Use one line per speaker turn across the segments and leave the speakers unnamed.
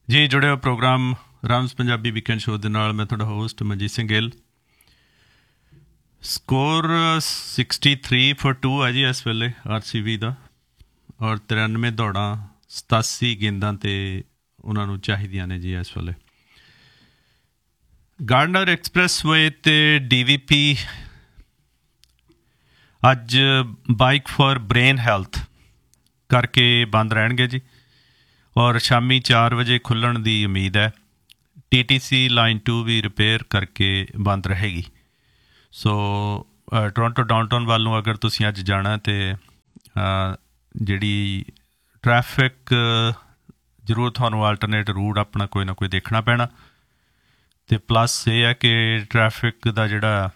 ਜੀ ਜੁੜਿਆ programme ਰਾਮਸ Punjabi weekend show ਦੇ ਨਾਲ। ਮੈਂ ਤੁਹਾਡਾ ਹੋਸਟ ਮਨਜੀਤ ਸਿੰਘ ਗਿੱਲ। ਸਕੋਰ 63-2 ਹੈ ਜੀ ਇਸ ਵੇਲੇ RCB ਦਾ, ਔਰ 93 ਦੌੜਾਂ 87 ਗੇਂਦਾਂ 'ਤੇ ਉਹਨਾਂ ਨੂੰ ਚਾਹੀਦੀਆਂ ਨੇ ਜੀ ਇਸ ਵੇਲੇ। ਗਾਰਡਨਰ ਐਕਸਪ੍ਰੈਸ ਵੇ 'ਤੇ DVP ਅੱਜ ਬਾਈਕ ਫॉर ਬ੍ਰੇਨ ਹੈਲਥ ਕਰਕੇ ਬੰਦ ਰਹਿਣਗੇ ਜੀ, ਔਰ ਸ਼ਾਮੀ 4 ਵਜੇ ਖੁੱਲ੍ਹਣ ਦੀ ਉਮੀਦ ਹੈ। TTC ਲਾਈਨ 2 ਵੀ ਰਿਪੇਅਰ ਕਰਕੇ ਬੰਦ ਰਹੇਗੀ। ਸੋ ਟੋਰਾਂਟੋ ਡਾਊਨਟਾਊਨ ਵੱਲ ਨੂੰ ਅਗਰ ਤੁਸੀਂ ਅੱਜ ਜਾਣਾ ਤਾਂ ਜਿਹੜੀ ਟਰੈਫਿਕ ਜ਼ਰੂਰ ਤੁਹਾਨੂੰ ਆਲਟਰਨੇਟ ਰੂਟ ਆਪਣਾ ਕੋਈ ਨਾ ਕੋਈ ਦੇਖਣਾ ਪੈਣਾ। ਅਤੇ ਪਲੱਸ ਇਹ ਹੈ ਕਿ ਟਰੈਫਿਕ ਦਾ ਜਿਹੜਾ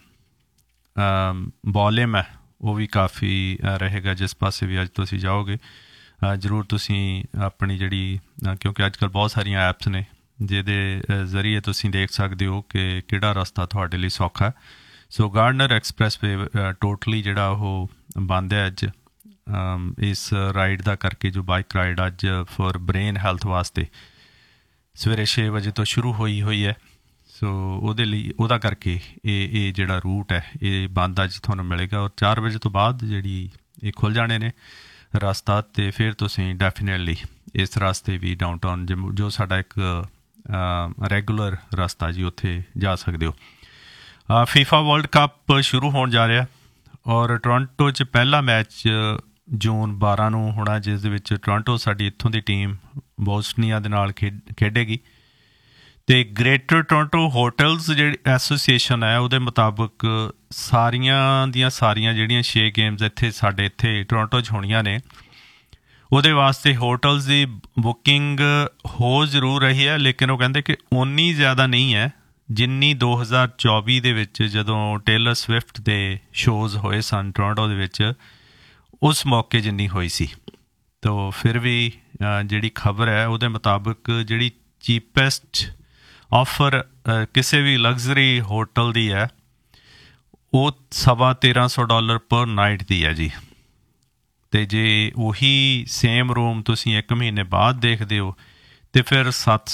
ਵੋਲੀਅਮ ਹੈ ਉਹ ਵੀ ਕਾਫੀ ਰਹੇਗਾ ਜਿਸ ਪਾਸੇ ਵੀ ਅੱਜ ਤੁਸੀਂ ਜਾਓਗੇ। ਜ਼ਰੂਰ ਤੁਸੀਂ ਆਪਣੀ ਜਿਹੜੀ ਕਿਉਂਕਿ ਅੱਜ ਕੱਲ੍ਹ ਬਹੁਤ ਸਾਰੀਆਂ ਐਪਸ ਨੇ ਜਿਹਦੇ ਜ਼ਰੀਏ ਤੁਸੀਂ ਦੇਖ ਸਕਦੇ ਹੋ ਕਿ ਕਿਹੜਾ ਰਸਤਾ ਤੁਹਾਡੇ ਲਈ ਸੌਖਾ ਹੈ। ਸੋ ਗਾਰਡਨਰ ਐਕਸਪ੍ਰੈਸ ਵੇ ਟੋਟਲੀ ਜਿਹੜਾ ਉਹ ਬੰਦ ਹੈ ਅੱਜ ਇਸ ਰਾਈਡ ਦਾ ਕਰਕੇ। ਜੋ ਬਾਈਕ ਰਾਈਡ ਅੱਜ ਫॉर ਬ੍ਰੇਨ ਹੈਲਥ ਵਾਸਤੇ ਸਵੇਰੇ 6 ਵਜੇ ਤੋਂ ਸ਼ੁਰੂ ਹੋਈ ਹੈ। ਸੋ ਉਹਦੇ ਲਈ ਉਹਦਾ ਕਰਕੇ ਇਹ ਜਿਹੜਾ ਰੂਟ ਹੈ ਇਹ ਬੰਦ ਅੱਜ ਤੁਹਾਨੂੰ ਮਿਲੇਗਾ, ਔਰ 4 ਵਜੇ ਤੋਂ ਬਾਅਦ ਜਿਹੜੀ ਇਹ ਖੁੱਲ੍ਹ ਜਾਣੇ ਨੇ ਰਸਤਾ, ਅਤੇ ਫਿਰ ਤੁਸੀਂ ਡੈਫੀਨੇਟਲੀ ਇਸ ਰਸਤੇ ਵੀ ਡਾਊਨਟਾਊਨ ਜੋ ਸਾਡਾ ਇੱਕ ਰੈਗੂਲਰ ਰਸਤਾ ਜੀ ਉੱਥੇ ਜਾ ਸਕਦੇ ਹੋ। FIFA ਵਰਲਡ ਕੱਪ ਸ਼ੁਰੂ ਹੋਣ ਜਾ ਰਿਹਾ, ਔਰ ਟੋਰਾਂਟੋ 'ਚ ਪਹਿਲਾ ਮੈਚ ਜੂਨ 12 ਨੂੰ ਹੋਣਾ, ਜਿਸ ਦੇ ਵਿੱਚ ਟੋਰਾਂਟੋ ਸਾਡੀ ਇੱਥੋਂ ਦੀ ਟੀਮ ਬੋਸਟਨੀਆ ਦੇ ਨਾਲ ਖੇਡੇਗੀ। ਅਤੇ ਗ੍ਰੇਟਰ ਟੋਰਾਂਟੋ ਹੋਟਲਸ ਜਿਹੜੀ ਐਸੋਸੀਏਸ਼ਨ ਹੈ ਉਹਦੇ ਮੁਤਾਬਕ ਸਾਰੀਆਂ ਦੀਆਂ ਸਾਰੀਆਂ ਜਿਹੜੀਆਂ 6 ਗੇਮਸ ਸਾਡੇ ਇੱਥੇ ਟੋਰਾਂਟੋ 'ਚ ਹੋਣੀਆਂ ਨੇ ਉਹਦੇ ਵਾਸਤੇ ਹੋਟਲਸ ਦੀ ਬੁਕਿੰਗ ਹੋ ਜ਼ਰੂਰ ਰਹੀ ਹੈ, ਲੇਕਿਨ ਉਹ ਕਹਿੰਦੇ ਕਿ ਓਨੀ ਜ਼ਿਆਦਾ ਨਹੀਂ ਹੈ ਜਿੰਨੀ 2024 ਦੇ ਵਿੱਚ ਜਦੋਂ ਟੇਲਰ ਸਵਿਫਟ ਦੇ ਸ਼ੋਜ਼ ਹੋਏ ਸਨ ਟੋਰਾਂਟੋ ਦੇ ਵਿੱਚ, ਉਸ ਮੌਕੇ ਜਿੰਨੀ ਹੋਈ ਸੀ। ਤਾਂ ਫਿਰ ਵੀ ਜਿਹੜੀ ਖਬਰ ਹੈ ਉਹਦੇ ਮੁਤਾਬਕ ਜਿਹੜੀ ਚੀਪੈਸਟ ਆਫਰ ਕਿਸੇ ਵੀ ਲਗਜ਼ਰੀ ਹੋਟਲ ਦੀ ਹੈ ਉਹ $1350 ਪਰ ਨਾਈਟ ਦੀ ਹੈ ਜੀ। ਅਤੇ ਜੇ ਉਹੀ ਸੇਮ ਰੂਮ ਤੁਸੀਂ 1 ਮਹੀਨੇ ਬਾਅਦ ਦੇਖਦੇ ਹੋ ਅਤੇ ਫਿਰ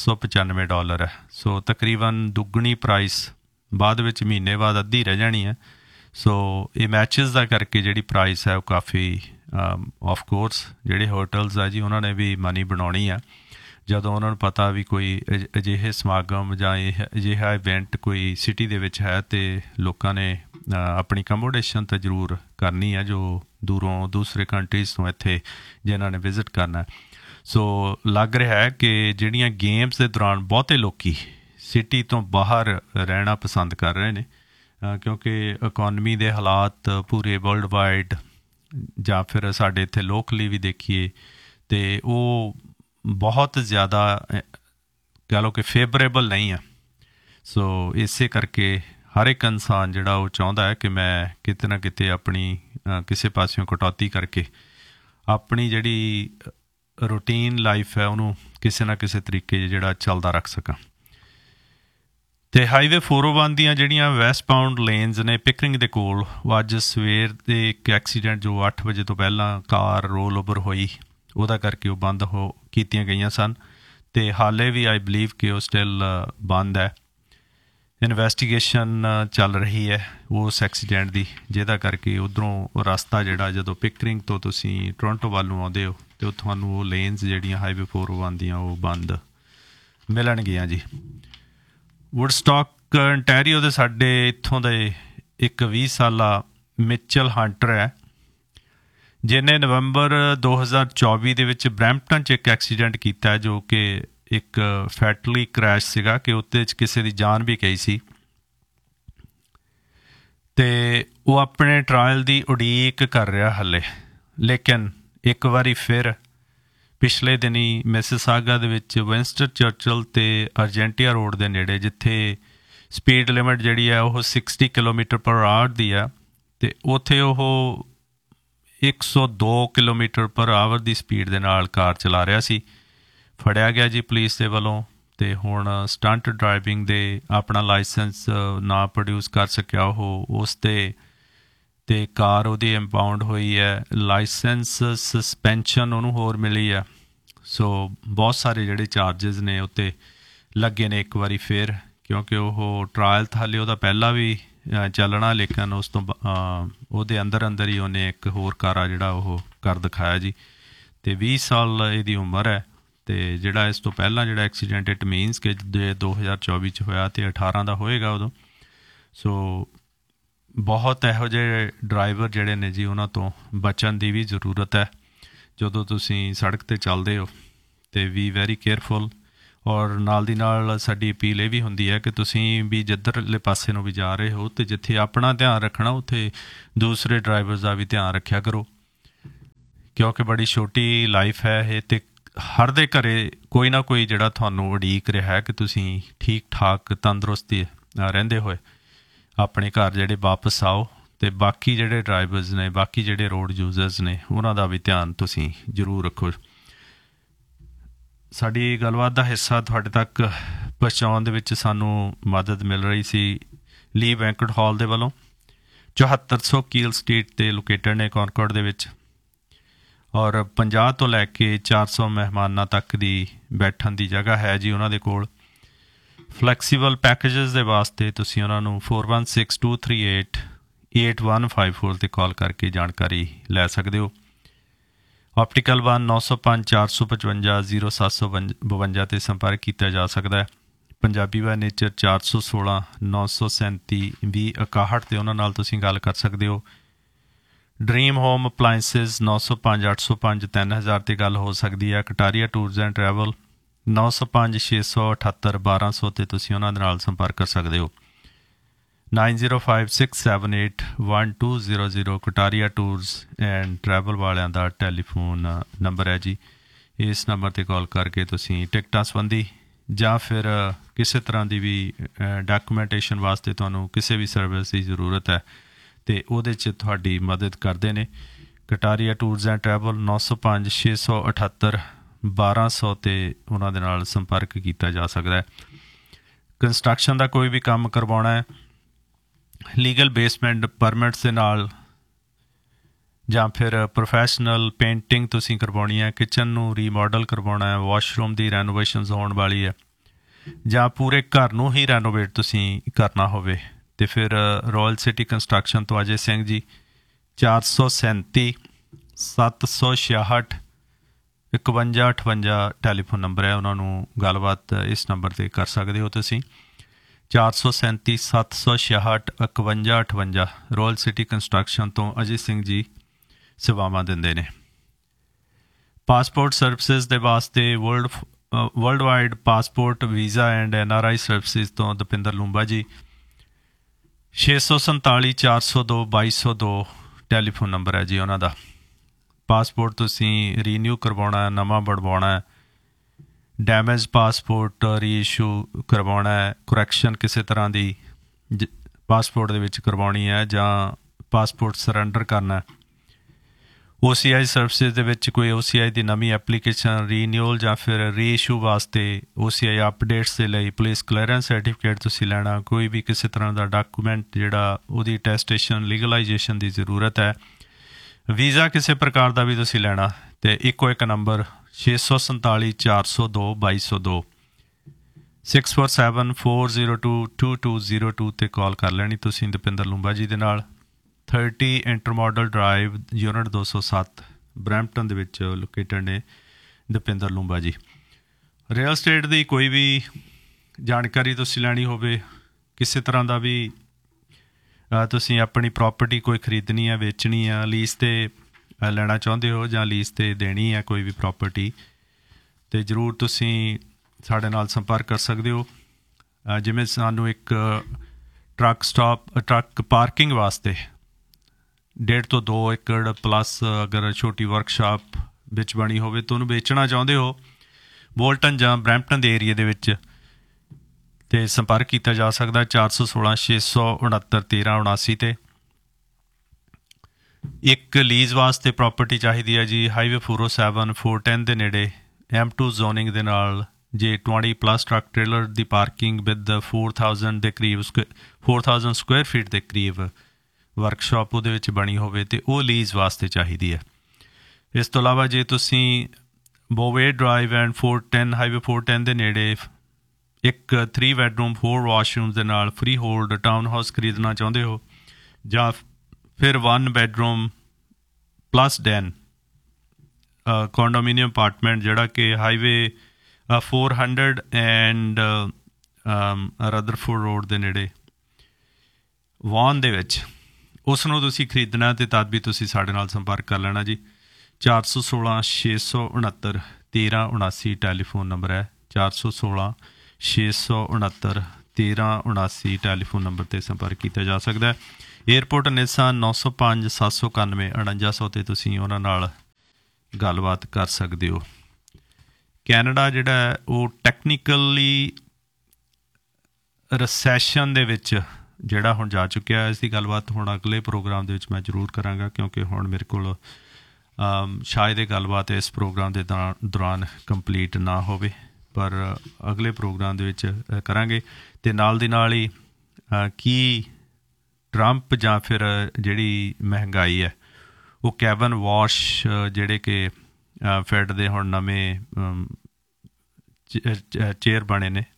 $795 ਹੈ। ਸੋ ਤਕਰੀਬਨ ਦੁੱਗਣੀ ਪ੍ਰਾਈਸ ਬਾਅਦ ਵਿੱਚ ਮਹੀਨੇ ਬਾਅਦ ਅੱਧੀ ਰਹਿ ਜਾਣੀ ਹੈ। ਸੋ ਇਹ ਮੈਚਿਸ ਦਾ ਕਰਕੇ ਜਿਹੜੀ ਪ੍ਰਾਈਸ ਹੈ ਉਹ ਕਾਫੀ ਆਫ ਕੋਰਸ ਜਿਹੜੇ ਹੋਟਲਸ ਆ ਜੀ ਉਹਨਾਂ ਨੇ ਵੀ ਮਨੀ ਬਣਾਉਣੀ ਆ ਜਦੋਂ ਉਹਨਾਂ ਨੂੰ ਪਤਾ ਵੀ ਕੋਈ ਅਜਿਹੇ ਸਮਾਗਮ ਜਾਂ ਅਜਿਹਾ ਇਵੈਂਟ ਕੋਈ ਸਿਟੀ ਦੇ ਵਿੱਚ ਹੈ ਅਤੇ ਲੋਕਾਂ ਨੇ ਆਪਣੀ ਕੰਮੋਡੇਸ਼ਨ ਤਾਂ ਜ਼ਰੂਰ ਕਰਨੀ ਹੈ ਜੋ ਦੂਰੋਂ ਦੂਸਰੇ ਕੰਟਰੀਜ਼ ਤੋਂ ਇੱਥੇ ਜਿਨ੍ਹਾਂ ਨੇ ਵਿਜ਼ਿਟ ਕਰਨਾ। ਸੋ ਲੱਗ ਰਿਹਾ ਹੈ ਕਿ ਜਿਹੜੀਆਂ ਗੇਮਸ ਦੇ ਦੌਰਾਨ ਬਹੁਤੇ ਲੋਕ ਸਿਟੀ ਤੋਂ ਬਾਹਰ ਰਹਿਣਾ ਪਸੰਦ ਕਰ ਰਹੇ ਨੇ, ਕਿਉਂਕਿ ਇਕੋਨਮੀ ਦੇ ਹਾਲਾਤ ਪੂਰੇ ਵਰਲਡ ਵਾਈਡ ਜਾਂ ਫਿਰ ਸਾਡੇ ਇੱਥੇ ਲੋਕਲੀ ਵੀ ਦੇਖੀਏ ਅਤੇ ਉਹ ਬਹੁਤ ਜ਼ਿਆਦਾ ਕਹਿ ਲਓ ਕਿ ਫੇਵਰੇਬਲ ਨਹੀਂ ਆ। ਸੋ ਇਸੇ ਕਰਕੇ ਹਰ ਇੱਕ ਇਨਸਾਨ ਜਿਹੜਾ ਉਹ ਚਾਹੁੰਦਾ ਹੈ ਕਿ ਮੈਂ ਕਿਤੇ ਨਾ ਕਿਤੇ ਆਪਣੀ ਕਿਸੇ ਪਾਸਿਓਂ ਕਟੌਤੀ ਕਰਕੇ ਆਪਣੀ ਜਿਹੜੀ ਰੂਟੀਨ ਲਾਈਫ ਹੈ ਉਹਨੂੰ ਕਿਸੇ ਨਾ ਕਿਸੇ ਤਰੀਕੇ ਜਿਹੜਾ ਚੱਲਦਾ ਰੱਖ ਸਕਾਂ। ਅਤੇ ਹਾਈਵੇ 401 ਦੀਆਂ ਜਿਹੜੀਆਂ ਵੈਸਟ ਬਾਉਂਡ ਲੇਨਸ ਨੇ ਪਿਕਰਿੰਗ ਦੇ ਕੋਲ, ਉਹ ਅੱਜ ਸਵੇਰ ਦੇ ਇੱਕ ਐਕਸੀਡੈਂਟ ਜੋ 8 ਵਜੇ ਤੋਂ ਪਹਿਲਾਂ ਕਾਰ ਰੋਲ ਓਵਰ ਹੋਈ ਉਹਦਾ ਕਰਕੇ ਉਹ ਬੰਦ ਕੀਤੀਆਂ ਗਈਆਂ ਸਨ, ਅਤੇ ਹਾਲੇ ਵੀ ਆਈ ਬਲੀਵ ਕਿ ਉਹ ਸਟਿਲ ਬੰਦ ਹੈ। ਇਨਵੈਸਟੀਗੇਸ਼ਨ ਚੱਲ ਰਹੀ ਹੈ ਉਸ ਐਕਸੀਡੈਂਟ ਦੀ, ਜਿਹਦਾ ਕਰਕੇ ਉੱਧਰੋਂ ਰਸਤਾ ਜਿਹੜਾ ਜਦੋਂ ਪਿਕਰਿੰਗ ਤੋਂ ਤੁਸੀਂ ਟੋਰਾਂਟੋ ਵੱਲ ਨੂੰ ਆਉਂਦੇ ਹੋ ਅਤੇ ਤੁਹਾਨੂੰ ਉਹ ਲੇਨਸ ਜਿਹੜੀਆਂ ਹਾਈਵੇ 401 ਦੀਆਂ ਉਹ ਬੰਦ ਮਿਲਣਗੀਆਂ ਜੀ। ਵੁੱਡਸਟਾਕ ਅੰਟੈਰੀਓ ਦੇ ਸਾਡੇ ਇੱਥੋਂ ਦੇ ਇੱਕ 20 ਸਾਲਾ ਮਿਚਲ ਹੰਟਰ ਹੈ ਜਿਹਨੇ ਨਵੰਬਰ 2024 ਦੇ ਵਿੱਚ ਬਰੈਂਪਟਨ 'ਚ ਇੱਕ ਐਕਸੀਡੈਂਟ ਕੀਤਾ ਜੋ ਕਿ ਇੱਕ ਫੈਟਲੀ ਕਰੈਸ਼ ਸੀਗਾ ਕਿ ਉੱਤੇ 'ਚ ਕਿਸੇ ਦੀ ਜਾਨ ਵੀ ਗਈ ਸੀ। ਅਤੇ ਉਹ ਆਪਣੇ ਟਰਾਇਲ ਦੀ ਉਡੀਕ ਕਰ ਰਿਹਾ ਹਾਲੇ, ਲੇਕਿਨ ਇੱਕ ਵਾਰੀ ਫਿਰ ਪਿਛਲੇ ਦਿਨੀਂ ਮਿਸਿਸਾਗਾ ਦੇ ਵਿੱਚ ਵਿੰਸਟਨ ਚਰਚਿਲ ਅਤੇ ਅਰਜੈਂਟੀਆ ਰੋਡ ਦੇ ਨੇੜੇ, ਜਿੱਥੇ ਸਪੀਡ ਲਿਮਿਟ ਜਿਹੜੀ ਹੈ ਉਹ 60 ਕਿਲੋਮੀਟਰ ਪਰ ਆਵਰ ਦੀ ਆ, ਅਤੇ ਉੱਥੇ ਉਹ 102 ਕਿਲੋਮੀਟਰ ਪਰ ਆਵਰ ਦੀ ਸਪੀਡ ਦੇ ਨਾਲ ਕਾਰ ਚਲਾ ਰਿਹਾ ਸੀ। ਫੜਿਆ ਗਿਆ ਜੀ ਪੁਲਿਸ ਦੇ ਵੱਲੋਂ, ਅਤੇ ਹੁਣ ਸਟੰਟ ਡਰਾਈਵਿੰਗ ਦੇ ਆਪਣਾ ਲਾਇਸੈਂਸ ਨਾ ਪ੍ਰੋਡਿਊਸ ਕਰ ਸਕਿਆ ਉਹ ਉਸ 'ਤੇ ਕਾਰ ਉਹਦੀ ਇੰਪਾਊਂਡ ਹੋਈ ਹੈ। ਲਾਇਸੈਂਸ ਸਸਪੈਂਸ਼ਨ ਉਹਨੂੰ ਹੋਰ ਮਿਲੀ ਹੈ। ਸੋ ਬਹੁਤ ਸਾਰੇ ਜਿਹੜੇ ਚਾਰਜਸ ਨੇ ਉੱਤੇ ਲੱਗੇ ਨੇ ਇੱਕ ਵਾਰੀ ਫਿਰ, ਕਿਉਂਕਿ ਉਹ ਟਰਾਇਲ ਹਾਲੇ ਉਹਦਾ ਪਹਿਲਾਂ ਵੀ ਚੱਲਣਾ, ਲੇਕਿਨ ਉਸ ਤੋਂ ਉਹਦੇ ਅੰਦਰ ਹੀ ਉਹਨੇ ਇੱਕ ਹੋਰ ਕਾਰਾ ਜਿਹੜਾ ਉਹ ਕਰ ਦਿਖਾਇਆ ਜੀ। ਅਤੇ 20 ਸਾਲ ਇਹਦੀ ਉਮਰ ਹੈ। ਅਤੇ ਜਿਹੜਾ ਇਸ ਤੋਂ ਪਹਿਲਾਂ ਜਿਹੜਾ ਐਕਸੀਡੈਂਟ ਇਟ ਮੀਨਸ ਕਿ ਜੇ 2024 'ਚ ਹੋਇਆ ਅਤੇ 18 ਦਾ ਹੋਏਗਾ ਉਦੋਂ। ਸੋ ਬਹੁਤ ਇਹੋ ਜਿਹੇ ਡਰਾਈਵਰ ਜਿਹੜੇ ਨੇ ਜੀ ਉਹਨਾਂ ਤੋਂ ਬਚਣ ਦੀ ਵੀ ਜ਼ਰੂਰਤ ਹੈ ਜਦੋਂ ਤੁਸੀਂ ਸੜਕ 'ਤੇ ਚੱਲਦੇ ਹੋ, ਅਤੇ ਵੀ ਵੈਰੀ ਕੇਅਰਫੁਲ। ਔਰ ਨਾਲ ਦੀ ਨਾਲ ਸਾਡੀ ਅਪੀਲ ਇਹ ਵੀ ਹੁੰਦੀ ਹੈ ਕਿ ਤੁਸੀਂ ਵੀ ਜਿੱਧਰਲੇ ਪਾਸੇ ਨੂੰ ਵੀ ਜਾ ਰਹੇ ਹੋ ਅਤੇ ਜਿੱਥੇ ਆਪਣਾ ਧਿਆਨ ਰੱਖਣਾ ਉੱਥੇ ਦੂਸਰੇ ਡਰਾਈਵਰਸ ਦਾ ਵੀ ਧਿਆਨ ਰੱਖਿਆ ਕਰੋ, ਕਿਉਂਕਿ ਬੜੀ ਛੋਟੀ ਲਾਈਫ ਹੈ ਇਹ, ਅਤੇ ਹਰ ਦੇ ਘਰ ਕੋਈ ਨਾ ਕੋਈ ਜਿਹੜਾ ਤੁਹਾਨੂੰ ਉਡੀਕ ਰਿਹਾ ਹੈ ਕਿ ਤੁਸੀਂ ਠੀਕ ਠਾਕ ਤੰਦਰੁਸਤੀ ਰਹਿੰਦੇ ਹੋਏ ਆਪਣੇ ਘਰ ਜਿਹੜੇ ਵਾਪਸ ਆਓ, ਅਤੇ ਬਾਕੀ ਜਿਹੜੇ ਡਰਾਈਵਰਸ ਨੇ, ਬਾਕੀ ਜਿਹੜੇ ਰੋਡ ਯੂਜ਼ਰਸ ਨੇ, ਉਹਨਾਂ ਦਾ ਵੀ ਧਿਆਨ ਤੁਸੀਂ ਜ਼ਰੂਰ ਰੱਖੋ। ਸਾਡੀ ਗੱਲਬਾਤ ਦਾ ਹਿੱਸਾ ਤੁਹਾਡੇ ਤੱਕ ਪਹੁੰਚਾਉਣ ਦੇ ਵਿੱਚ ਸਾਨੂੰ ਮਦਦ ਮਿਲ ਰਹੀ ਸੀ ਲੀ ਬੈਂਕਟ ਹਾਲ ਦੇ ਵੱਲੋਂ। 7400 ਕੀਲ ਸਟਰੀਟ 'ਤੇ ਲੋਕੇਟਡ ਨੇ ਕੌਨਕੌਰਡ ਦੇ ਵਿੱਚ, ਔਰ 50 ਤੋਂ ਲੈ ਕੇ 400 ਮਹਿਮਾਨਾਂ ਤੱਕ ਦੀ ਬੈਠਣ ਦੀ ਜਗ੍ਹਾ ਹੈ ਜੀ ਉਹਨਾਂ ਦੇ ਕੋਲ। ਫਲੈਕਸੀਬਲ ਪੈਕੇਜਸ ਦੇ ਵਾਸਤੇ ਤੁਸੀਂ ਉਹਨਾਂ ਨੂੰ 4162388154 'ਤੇ ਕਾਲ ਕਰਕੇ ਜਾਣਕਾਰੀ ਲੈ ਸਕਦੇ ਹੋ। ਆਪਟੀਕਲ 1 905 455 0752 'ਤੇ ਸੰਪਰਕ ਕੀਤਾ ਜਾ ਸਕਦਾ ਹੈ। ਪੰਜਾਬੀ ਬਾਏ ਨੇਚਰ 416 937 2061 'ਤੇ ਉਹਨਾਂ ਨਾਲ ਤੁਸੀਂ ਗੱਲ ਕਰ ਸਕਦੇ ਹੋ। ਡਰੀਮ ਹੋਮ ਅਪਲਾਇੰਸਿਸ 905 805 3000 'ਤੇ ਗੱਲ ਹੋ ਸਕਦੀ ਹੈ। ਕਟਾਰੀਆ ਟੂਰਸ ਐਂਡ ਟਰੈਵਲ 905 678 1200 'ਤੇ ਤੁਸੀਂ ਉਹਨਾਂ ਦੇ ਨਾਲ ਸੰਪਰਕ ਕਰ ਸਕਦੇ ਹੋ। 9056781200 ਕਟਾਰੀਆ ਟੂਰਸ ਐਂਡ ਟਰੈਵਲ ਵਾਲਿਆਂ ਦਾ ਟੈਲੀਫੋਨ ਨੰਬਰ ਹੈ ਜੀ। ਇਸ ਨੰਬਰ 'ਤੇ ਕਾਲ ਕਰਕੇ ਤੁਸੀਂ ਟਿਕਟਾਂ ਸੰਬੰਧੀ ਜਾਂ ਫਿਰ ਕਿਸੇ ਤਰ੍ਹਾਂ ਦੀ ਵੀ ਡਾਕੂਮੈਂਟੇਸ਼ਨ ਵਾਸਤੇ ਤੁਹਾਨੂੰ ਕਿਸੇ ਵੀ ਸਰਵਿਸ ਦੀ ਜ਼ਰੂਰਤ ਹੈ ਅਤੇ ਉਹਦੇ 'ਚ ਤੁਹਾਡੀ ਮਦਦ ਕਰਦੇ ਨੇ। ਕਟਾਰੀਆ ਟੂਰਸ ਐਂਡ ਟਰੈਵਲ 905 678 1200 'ਤੇ ਉਹਨਾਂ ਦੇ ਨਾਲ ਸੰਪਰਕ ਕੀਤਾ ਜਾ ਸਕਦਾ ਹੈ। ਕੰਸਟਰਕਸ਼ਨ ਦਾ ਕੋਈ ਵੀ ਕੰਮ ਕਰਵਾਉਣਾ ਹੈ, ਲੀਗਲ ਬੇਸਮੈਂਟ ਪਰਮਿਟਸ ਦੇ ਨਾਲ, ਜਾਂ ਫਿਰ ਪ੍ਰੋਫੈਸ਼ਨਲ ਪੇਂਟਿੰਗ ਤੁਸੀਂ ਕਰਵਾਉਣੀ ਹੈ, ਕਿਚਨ ਨੂੰ ਰੀਮੋਡਲ ਕਰਵਾਉਣਾ ਹੈ, ਵਾਸ਼ਰੂਮ ਦੀ ਰੈਨੋਵੇਸ਼ਨਸ ਹੋਣ ਵਾਲੀ ਹੈ, ਜਾਂ ਪੂਰੇ ਘਰ ਨੂੰ ਹੀ ਰੈਨੋਵੇਟ ਤੁਸੀਂ ਕਰਨਾ ਹੋਵੇ, ਅਤੇ ਫਿਰ ਰਾਇਲ ਸਿਟੀ ਕੰਸਟਰਕਸ਼ਨ ਤੋਂ ਅਜੇ ਸਿੰਘ ਜੀ 437 766 5158 ਟੈਲੀਫੋਨ ਨੰਬਰ ਹੈ। ਉਹਨਾਂ ਨੂੰ ਗੱਲਬਾਤ ਇਸ ਨੰਬਰ 'ਤੇ ਕਰ ਸਕਦੇ ਹੋ ਤੁਸੀਂ। 437 766 5158 ਰਾਇਲ ਸਿਟੀ ਕੰਸਟਰਕਸ਼ਨ ਤੋਂ ਅਜੇ ਸਿੰਘ ਜੀ ਸੇਵਾਵਾਂ ਦਿੰਦੇ ਨੇ। ਪਾਸਪੋਰਟ ਸਰਵਿਸਿਜ਼ ਦੇ ਵਾਸਤੇ world wide passport visa and NRI services ਤੋਂ ਦਪਿੰਦਰ ਲੂੰਬਾ ਜੀ 647 402 2202 ਟੈਲੀਫੋਨ ਨੰਬਰ ਹੈ ਜੀ ਉਹਨਾਂ ਦਾ। ਪਾਸਪੋਰਟ ਤੁਸੀਂ ਰੀਨਿਊ ਕਰਵਾਉਣਾ ਹੈ, ਨਵਾਂ ਬਣਵਾਉਣਾ ਹੈ, ਡੈਮੇਜ ਪਾਸਪੋਰਟ ਰੀਇਸ਼ੂ ਕਰਵਾਉਣਾ ਹੈ, ਕਰੈਕਸ਼ਨ ਕਿਸੇ ਤਰ੍ਹਾਂ ਦੀ ਪਾਸਪੋਰਟ ਦੇ ਵਿੱਚ ਕਰਵਾਉਣੀ ਹੈ, ਜਾਂ ਪਾਸਪੋਰਟ ਸਰੈਂਡਰ ਕਰਨਾ। OCI ਸਰਵਿਸਿਜ਼ ਦੇ ਵਿੱਚ ਕੋਈ OCI ਦੀ ਨਵੀਂ ਐਪਲੀਕੇਸ਼ਨ ਰੀਨਿਊਅਲ ਜਾਂ ਫਿਰ ਰੀਇਸ਼ੂ ਵਾਸਤੇ OCI ਅਪਡੇਟਸ ਦੇ ਲਈ ਪੁਲਿਸ ਕਲੀਅਰੈਂਸ ਸਰਟੀਫਿਕੇਟ ਤੁਸੀਂ ਲੈਣਾ, ਕੋਈ ਵੀ ਕਿਸੇ ਤਰ੍ਹਾਂ ਦਾ ਡਾਕੂਮੈਂਟ ਜਿਹੜਾ ਉਹਦੀ ਅਟੈਸਟੇਸ਼ਨ ਲੀਗਲਾਈਜੇਸ਼ਨ ਦੀ ਜ਼ਰੂਰਤ ਹੈ, ਵੀਜ਼ਾ ਕਿਸੇ ਪ੍ਰਕਾਰ ਦਾ ਵੀ ਤੁਸੀਂ ਲੈਣਾ, ਅਤੇ ਇੱਕੋ ਇੱਕ ਨੰਬਰ 647 402 2202 647 402 2202 'ਤੇ ਕਾਲ ਕਰ ਲੈਣੀ ਤੁਸੀਂ ਦਪਿੰਦਰ ਲੂੰਬਾ ਜੀ ਦੇ ਨਾਲ। 30 ਇੰਟਰਮੋਡਲ ਡਰਾਈਵ ਯੂਨਿਟ 207 ਬਰੈਂਪਟਨ ਦੇ ਵਿੱਚ ਲੋਕੇਟਡ ਨੇ ਦਪਿੰਦਰ ਲੂੰਬਾ ਜੀ। ਰੀਅਲ ਸਟੇਟ ਦੀ ਕੋਈ ਵੀ ਜਾਣਕਾਰੀ ਤੁਸੀਂ ਲੈਣੀ ਹੋਵੇ, ਕਿਸੇ ਤਰ੍ਹਾਂ ਦਾ ਵੀ ਤੁਸੀਂ ਆਪਣੀ ਪ੍ਰੋਪਰਟੀ ਕੋਈ ਖਰੀਦਣੀ ਹੈ, ਵੇਚਣੀ ਹੈ, ਲੀਜ਼ 'ਤੇ ਲੈਣਾ ਚਾਹੁੰਦੇ ਹੋ ਜਾਂ ਲੀਜ਼ 'ਤੇ ਦੇਣੀ ਹੈ ਕੋਈ ਵੀ ਪ੍ਰੋਪਰਟੀ, ਅਤੇ ਜ਼ਰੂਰ ਤੁਸੀਂ ਸਾਡੇ ਨਾਲ ਸੰਪਰਕ ਕਰ ਸਕਦੇ ਹੋ। ਜਿਵੇਂ ਸਾਨੂੰ ਇੱਕ ਟਰੱਕ ਪਾਰਕਿੰਗ ਵਾਸਤੇ 1.5 ਤੋਂ 2 ਏਕੜ ਪਲੱਸ ਅਗਰ ਛੋਟੀ ਵਰਕਸ਼ਾਪ ਵਿੱਚ ਬਣੀ ਹੋਵੇ ਤਾਂ ਉਹਨੂੰ ਵੇਚਣਾ ਚਾਹੁੰਦੇ ਹੋ ਬੋਲਟਨ ਜਾਂ ਬਰੈਂਪਟਨ ਦੇ ਏਰੀਏ ਦੇ ਵਿੱਚ, ਅਤੇ ਸੰਪਰਕ ਕੀਤਾ ਜਾ ਸਕਦਾ 416 669 1379 'ਤੇ। ਇੱਕ ਲੀਜ਼ ਵਾਸਤੇ ਪ੍ਰੋਪਰਟੀ ਚਾਹੀਦੀ ਹੈ ਜੀ ਹਾਈਵੇ 407 410 ਦੇ ਨੇੜੇ M2 ਜ਼ੋਨਿੰਗ ਦੇ ਨਾਲ, ਜੇ 20+ truck trailer the parking with 4000 ਦੇ ਕਰੀਬ 4000 ਸਕੁਆਇਰ ਫੀਟ ਦੇ ਕਰੀਬ ਵਰਕਸ਼ਾਪ ਉਹਦੇ ਵਿੱਚ ਬਣੀ ਹੋਵੇ, ਅਤੇ ਉਹ ਲੀਜ਼ ਵਾਸਤੇ ਚਾਹੀਦੀ ਹੈ। ਇਸ ਤੋਂ ਇਲਾਵਾ ਜੇ ਤੁਸੀਂ ਬੋਵੇ ਡਰਾਈਵ ਐਂਡ 410 ਹਾਈਵੇ 410 ਦੇ ਨੇੜੇ ਇੱਕ 3 ਬੈਡਰੂਮ 4 ਵਾਸ਼ਰੂਮਸ ਦੇ ਨਾਲ ਫਰੀ ਹੋਲਡ ਟਾਊਨ ਹਾਊਸ ਖਰੀਦਣਾ ਚਾਹੁੰਦੇ ਹੋ, ਜਾਂ ਫਿਰ 1 ਬੈਡਰੂਮ ਪਲੱਸ ਡੈਨ ਕੰਡੋਮੀਨੀਅਮ ਅਪਾਰਟਮੈਂਟ ਜਿਹੜਾ ਕਿ ਹਾਈਵੇ 400 ਐਂਡ ਰਦਰਫੋਰਡ ਰੋਡ ਦੇ ਨੇੜੇ ਵਾਨ ਦੇ ਵਿੱਚ, ਉਸ ਨੂੰ ਤੁਸੀਂ ਖਰੀਦਣਾ ਅਤੇ ਤਦ ਵੀ ਤੁਸੀਂ ਸਾਡੇ ਨਾਲ ਸੰਪਰਕ ਕਰ ਲੈਣਾ ਜੀ। 416 669 1379 ਟੈਲੀਫੋਨ ਨੰਬਰ ਹੈ। 416 669 1379 ਟੈਲੀਫੋਨ ਨੰਬਰ 'ਤੇ ਸੰਪਰਕ ਕੀਤਾ ਜਾ ਸਕਦਾ ਹੈ। ਏਅਰਪੋਰਟ ਨਿਸਾਨ 905 791 4900 'ਤੇ ਤੁਸੀਂ ਉਹਨਾਂ ਨਾਲ ਗੱਲਬਾਤ ਕਰ ਸਕਦੇ ਹੋ। ਕੈਨੇਡਾ ਜਿਹੜਾ ਹੈ ਉਹ ਟੈਕਨੀਕਲੀ ਰਿਸੈਸ਼ਨ ਦੇ ਵਿੱਚ ਜਿਹੜਾ ਹੁਣ ਜਾ ਚੁੱਕਿਆ। ਇਸ ਦੀ ਗੱਲਬਾਤ ਹੁਣ ਅਗਲੇ ਪ੍ਰੋਗਰਾਮ ਦੇ ਵਿੱਚ ਮੈਂ ਜ਼ਰੂਰ ਕਰਾਂਗਾ, ਕਿਉਂਕਿ ਹੁਣ ਮੇਰੇ ਕੋਲ ਸ਼ਾਇਦ ਇਹ ਗੱਲਬਾਤ ਇਸ ਪ੍ਰੋਗਰਾਮ ਦੇ ਦੌਰਾਨ ਕੰਪਲੀਟ ਨਾ ਹੋਵੇ, ਪਰ ਅਗਲੇ ਪ੍ਰੋਗਰਾਮ ਦੇ ਵਿੱਚ ਕਰਾਂਗੇ। ਅਤੇ ਨਾਲ ਦੀ ਨਾਲ ਹੀ ਕੀ ਟਰੰਪ ਜਾਂ ਫਿਰ ਜਿਹੜੀ ਮਹਿੰਗਾਈ ਹੈ ਉਹ ਕੈਵਨ ਵਾਸ਼ ਜਿਹੜੇ ਕਿ ਫੈਡ ਦੇ ਹੁਣ ਨਵੇਂ ਚੇਅਰ ਬਣੇ ਨੇ,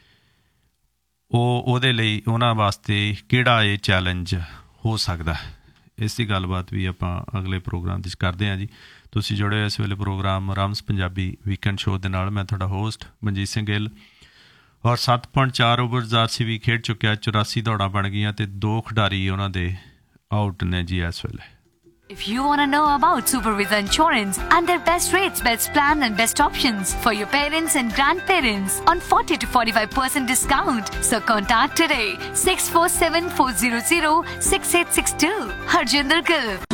ਉਹਦੇ ਲਈ ਉਹਨਾਂ ਵਾਸਤੇ ਕਿਹੜਾ ਇਹ ਚੈਲੰਜ ਹੋ ਸਕਦਾ, ਇਸ ਦੀ ਗੱਲਬਾਤ ਵੀ ਆਪਾਂ ਅਗਲੇ ਪ੍ਰੋਗਰਾਮ ਵਿੱਚ ਕਰਦੇ ਹਾਂ ਜੀ। ਤੁਸੀਂ ਜੁੜੇ ਹੋ ਇਸ ਵੇਲੇ ਪ੍ਰੋਗਰਾਮ ਰਮਸ ਪੰਜਾਬੀ ਵੀਕਐਂਡ ਸ਼ੋਅ ਦੇ ਨਾਲ। ਮੈਂ ਤੁਹਾਡਾ ਹੋਸਟ ਮਨਜੀਤ ਸਿੰਘ ਗਿੱਲ। ਔਰ 7.4 ਓਵਰਜ਼ RCB ਖੇਡ ਚੁੱਕਿਆ, 84 ਦੌੜਾਂ ਬਣ ਗਈਆਂ ਅਤੇ 2 ਖਿਡਾਰੀ ਉਹਨਾਂ ਦੇ ਆਊਟ ਨੇ ਜੀ ਇਸ ਵੇਲੇ।
If you want to know about Supervisa Insurance and their best rates, best plan and best options for your parents and grandparents on 40 to 45% discount, so contact today 647 400 6862. Harjinder Gill.